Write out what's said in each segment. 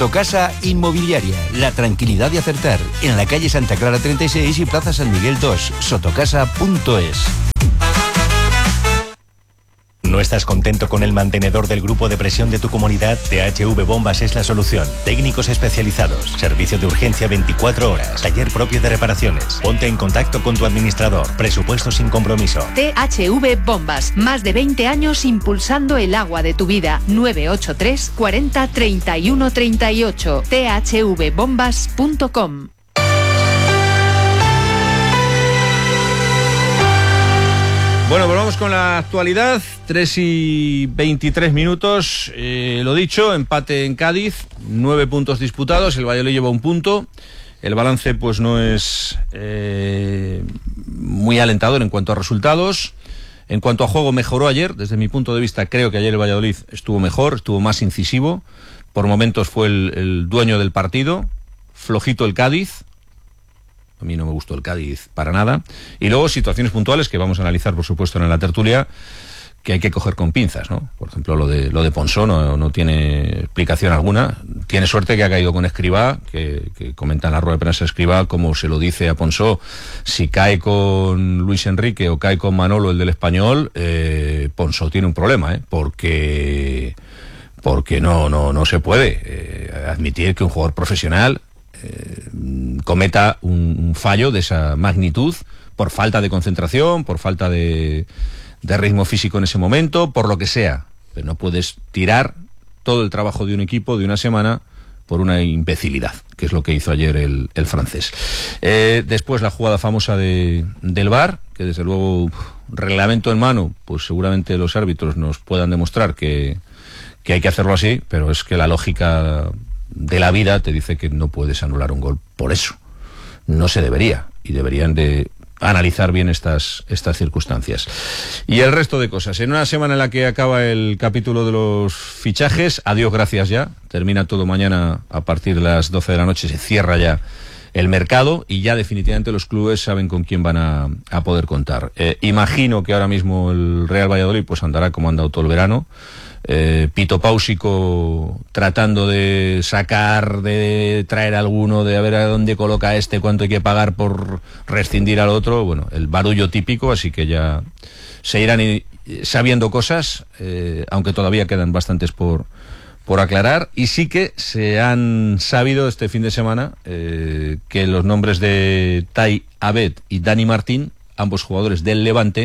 Sotocasa Inmobiliaria, la tranquilidad de acertar, en la calle Santa Clara 36 y Plaza San Miguel 2, sotocasa.es. ¿No estás contento con el mantenedor del grupo de presión de tu comunidad? THV Bombas es la solución. Técnicos especializados, servicio de urgencia 24 horas, taller propio de reparaciones. Ponte en contacto con tu administrador. Presupuesto sin compromiso. THV Bombas, más de 20 años impulsando el agua de tu vida. 983 40 31 38. thvbombas.com. Bueno, volvamos con la actualidad. 3:23. Lo dicho, empate en Cádiz, 9 puntos disputados, el Valladolid lleva 1 punto. El balance pues no es muy alentador en cuanto a resultados. En cuanto a juego, mejoró ayer. Desde mi punto de vista, creo que ayer el Valladolid estuvo mejor, estuvo más incisivo. Por momentos fue el dueño del partido. Flojito el Cádiz. A mí no me gustó el Cádiz para nada. Y luego situaciones puntuales que vamos a analizar, por supuesto, en la tertulia, que hay que coger con pinzas, ¿no? Por ejemplo, lo de Ponsó no tiene explicación alguna. Tiene suerte que ha caído con Escribá, que comenta en la rueda de prensa Escribá, como se lo dice a Ponsó, si cae con Luis Enrique o cae con Manolo, el del Español, Ponsó tiene un problema, porque no se puede admitir que un jugador profesional cometa un fallo de esa magnitud por falta de concentración, por falta de ritmo físico en ese momento, por lo que sea. Pero no puedes tirar todo el trabajo de un equipo de una semana por una imbecilidad, que es lo que hizo ayer el francés. Después la jugada famosa del VAR, que desde luego, reglamento en mano, pues seguramente los árbitros nos puedan demostrar que hay que hacerlo así, pero es que la lógica de la vida te dice que no puedes anular un gol por eso. No se debería, y deberían de analizar bien estas circunstancias. Y el resto de cosas. En una semana en la que acaba el capítulo de los fichajes, adiós, gracias ya. Termina todo mañana a partir de las 12 de la noche, se cierra ya el mercado y ya definitivamente los clubes saben con quién van a poder contar. Imagino que ahora mismo el Real Valladolid pues andará como ha andado todo el verano. Pitopáusico, tratando de sacar, de traer alguno, de a ver a dónde coloca cuánto hay que pagar por rescindir al otro. Bueno, el barullo típico, así que ya se irán sabiendo cosas, aunque todavía quedan bastantes por aclarar. Y sí que se han sabido este fin de semana que los nombres de Tai Abed y Dani Martín, ambos jugadores del Levante,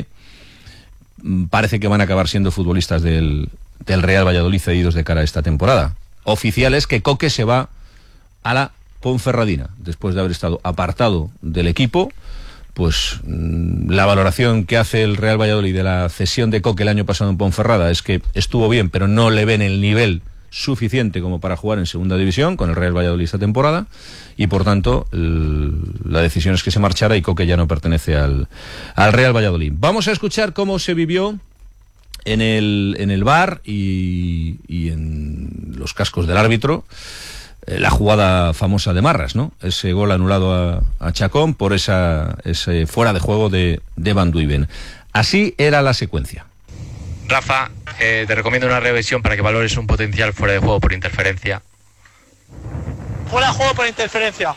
parece que van a acabar siendo futbolistas del Real Valladolid cedidos de cara a esta temporada. Oficial es que Coque se va a la Ponferradina después de haber estado apartado del equipo. Pues la valoración que hace el Real Valladolid de la cesión de Coque el año pasado en Ponferrada es que estuvo bien, pero no le ven el nivel suficiente como para jugar en segunda división con el Real Valladolid esta temporada, y por tanto la decisión es que se marchara y Coque ya no pertenece al Real Valladolid. Vamos a escuchar cómo se vivió en el VAR y en los cascos del árbitro la jugada famosa de Marras, ¿no? Ese gol anulado a Chacón por ese fuera de juego de Van Duiven. Así era la secuencia. Rafa, te recomiendo una revisión para que valores un potencial fuera de juego por interferencia. Fuera de juego por interferencia.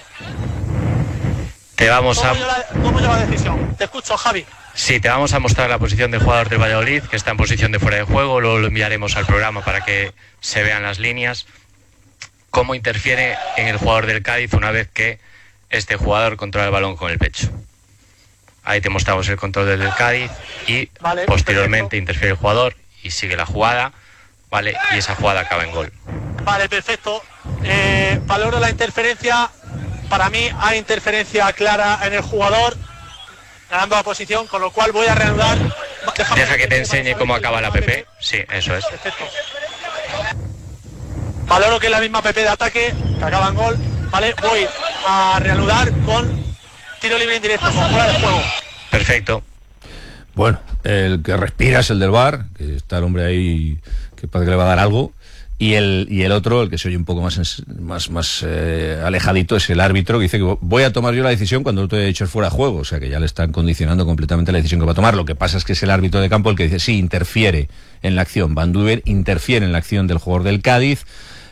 Te vamos ¿Cómo lleva la decisión? Te escucho, Javi. Sí, te vamos a mostrar la posición del jugador del Valladolid, que está en posición de fuera de juego. Luego lo enviaremos al programa para que se vean las líneas. Cómo interfiere en el jugador del Cádiz una vez que este jugador controla el balón con el pecho. Ahí te mostramos el control del Cádiz y vale, posteriormente perfecto. Interfiere el jugador y sigue la jugada, ¿vale? Y esa jugada acaba en gol. Vale, perfecto. Valoro la interferencia. Para mí hay interferencia clara en el jugador ganando la posición, con lo cual voy a reanudar. Deja que te enseñe cómo acaba la PP. Sí, eso es. Perfecto. Valoro que es la misma PP de ataque, que acaba en gol. Vale, voy a reanudar con tiro libre indirecto, con fuera de juego. Perfecto. Bueno, el que respira es el del VAR, que está el hombre ahí que parece que le va a dar algo. Y el otro, el que se oye un poco más alejadito, es el árbitro, que dice que voy a tomar yo la decisión cuando no te he dicho el fuera de juego. O sea que ya le están condicionando completamente la decisión que va a tomar. Lo que pasa es que es el árbitro de campo el que dice sí, interfiere en la acción. Van Duiven interfiere en la acción del jugador del Cádiz.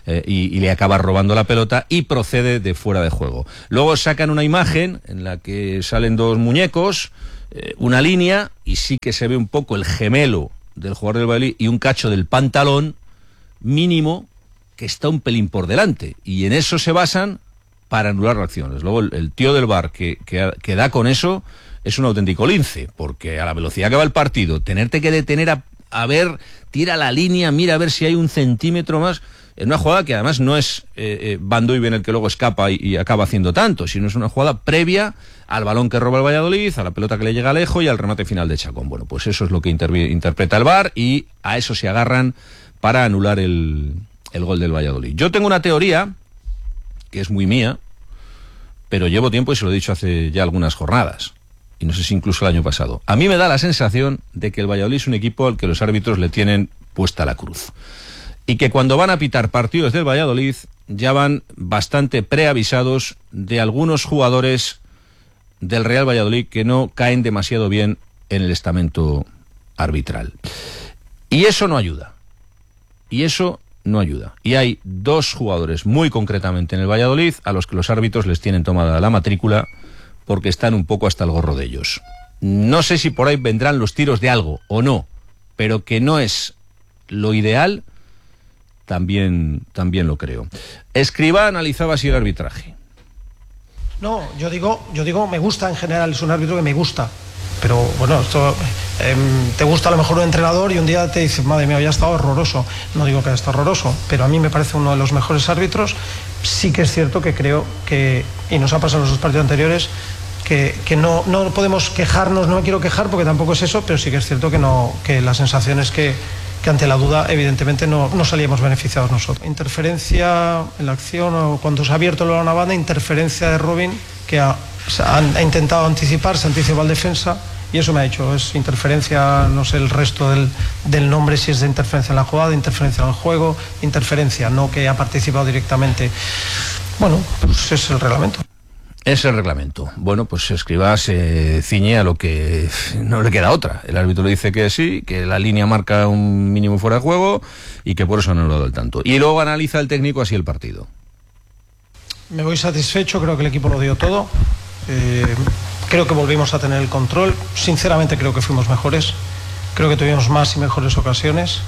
y le acaba robando la pelota y procede de fuera de juego. Luego sacan una imagen en la que salen dos muñecos, una línea, y sí que se ve un poco el gemelo del jugador del Valladolid y un cacho del pantalón mínimo que está un pelín por delante, y en eso se basan para anular acciones. Luego el tío del VAR que da con eso es un auténtico lince, porque a la velocidad que va el partido, tenerte que detener a ver, tira la línea, mira a ver si hay un centímetro más, en una jugada que además no es Van Duyven el que luego escapa y acaba haciendo tanto, sino es una jugada previa al balón que roba el Valladolid, a la pelota que le llega lejos y al remate final de Chacón. Bueno, pues eso es lo que interpreta el VAR, y a eso se agarran para anular el gol del Valladolid. Yo tengo una teoría que es muy mía, pero llevo tiempo y se lo he dicho hace ya algunas jornadas, y no sé si incluso el año pasado. A mí me da la sensación de que el Valladolid es un equipo al que los árbitros le tienen puesta la cruz, y que cuando van a pitar partidos del Valladolid ya van bastante preavisados de algunos jugadores del Real Valladolid que no caen demasiado bien en el estamento arbitral. Y eso no ayuda. Y hay dos jugadores muy concretamente en el Valladolid a los que los árbitros les tienen tomada la matrícula porque están un poco hasta el gorro de ellos. No sé si por ahí vendrán los tiros de algo o no, pero que no es lo ideal, también lo creo. Escribá analizaba así el arbitraje. No, yo digo, me gusta en general, es un árbitro que me gusta. Pero bueno, esto te gusta a lo mejor un entrenador y un día te dice, madre mía, ya ha estado horroroso. No digo que haya estado horroroso, pero a mí me parece uno de los mejores árbitros. Sí que es cierto que creo que, y nos ha pasado en los partidos anteriores, que no podemos quejarnos, no me quiero quejar porque tampoco es eso, pero sí que es cierto que la sensación es que ante la duda evidentemente no salíamos beneficiados nosotros. Interferencia en la acción, o cuando se ha abierto la banda, interferencia de Robin, que ha intentado anticiparse, anticipa al defensa, y eso me ha dicho, es interferencia, no sé el resto del nombre, si es de interferencia en la jugada, interferencia en el juego, interferencia, no que ha participado directamente. Bueno, pues es el reglamento. Es el reglamento. Bueno, pues Escribá se ciñe a lo que no le queda otra. El árbitro le dice que sí, que la línea marca un mínimo fuera de juego y que por eso no lo ha dado el tanto. Y luego analiza el técnico así el partido. Me voy satisfecho, creo que el equipo lo dio todo. Creo que volvimos a tener el control. Sinceramente creo que fuimos mejores. Creo que tuvimos más y mejores ocasiones.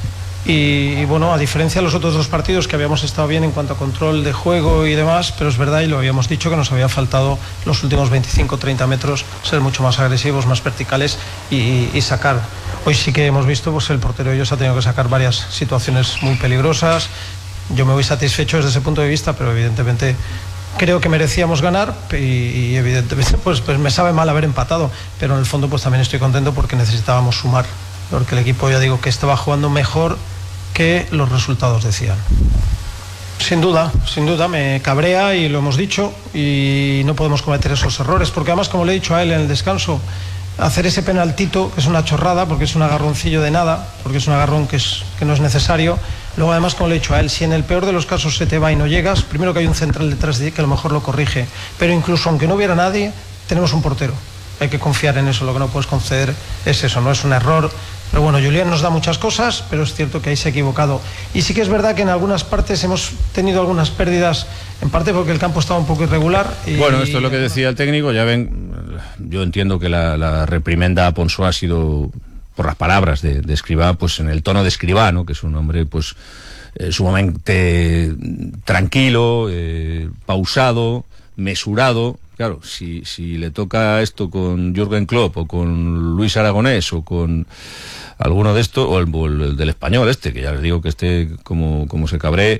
Y bueno, a diferencia de los otros dos partidos que habíamos estado bien en cuanto a control de juego y demás, pero es verdad, y lo habíamos dicho, que nos había faltado los últimos 25-30 metros ser mucho más agresivos, más verticales y sacar. Hoy sí que hemos visto, pues el portero de ellos ha tenido que sacar varias situaciones muy peligrosas. Yo me voy satisfecho desde ese punto de vista, pero evidentemente creo que merecíamos ganar y evidentemente pues me sabe mal haber empatado, pero en el fondo pues también estoy contento porque necesitábamos sumar, porque el equipo, ya digo, que estaba jugando mejor que los resultados decían. Sin duda me cabrea, y lo hemos dicho, y no podemos cometer esos errores, porque además, como le he dicho a él en el descanso, hacer ese penaltito, que es una chorrada, porque es un agarroncillo de nada, porque es un agarrón que no es necesario. Luego además, como le he dicho a él, si en el peor de los casos se te va y no llegas, primero que hay un central detrás de ti que a lo mejor lo corrige, pero incluso aunque no hubiera nadie, tenemos un portero. Hay que confiar en eso, lo que no puedes conceder es eso, no es un error. Pero bueno, Julián nos da muchas cosas, pero es cierto que ahí se ha equivocado. Y sí que es verdad que en algunas partes hemos tenido algunas pérdidas, en parte porque el campo estaba un poco irregular. Bueno, esto es lo que decía el técnico. Ya ven, yo entiendo que la reprimenda a Ponsó ha sido por las palabras de Escribá, pues en el tono de Escribá, ¿no? Que es un hombre pues sumamente tranquilo, pausado, mesurado. Claro, si le toca esto con Jürgen Klopp o con Luis Aragonés o con alguno de estos, o el del Español que ya les digo que como se cabree,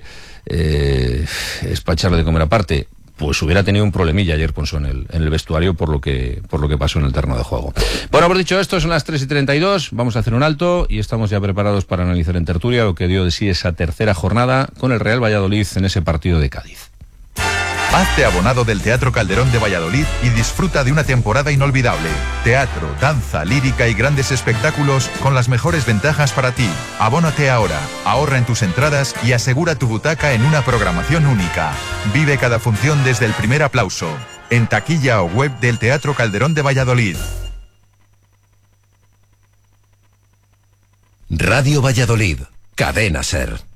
es para echarle de comer aparte, pues hubiera tenido un problemilla ayer Ponsó en el vestuario por lo que pasó en el terreno de juego. Bueno, hemos dicho esto, son las 3:32, vamos a hacer un alto y estamos ya preparados para analizar en tertulia lo que dio de sí esa tercera jornada con el Real Valladolid en ese partido de Cádiz. Hazte abonado del Teatro Calderón de Valladolid y disfruta de una temporada inolvidable. Teatro, danza, lírica y grandes espectáculos con las mejores ventajas para ti. Abónate ahora, ahorra en tus entradas y asegura tu butaca en una programación única. Vive cada función desde el primer aplauso. En taquilla o web del Teatro Calderón de Valladolid. Radio Valladolid, Cadena SER.